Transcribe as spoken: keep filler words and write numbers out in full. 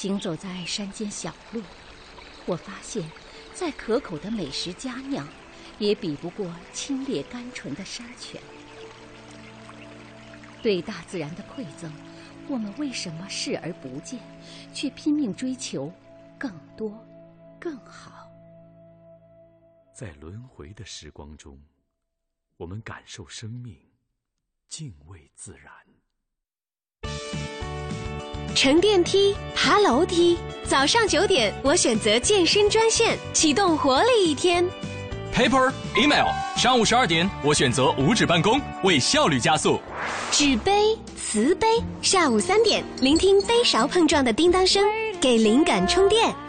行走在山间小路，我发现再可口的美食佳酿也比不过清冽甘醇的山泉。对大自然的馈赠，我们为什么视而不见，却拼命追求更多更好？ 在轮回的时光中，我们感受生命，敬畏自然。 乘电梯，爬楼梯，早上九点我选择健身专线，启动活力一天。 Paper Email， 上午十二点我选择无纸办公，为效率加速。 纸杯瓷杯，下午三点聆听杯勺碰撞的叮当声，给灵感充电。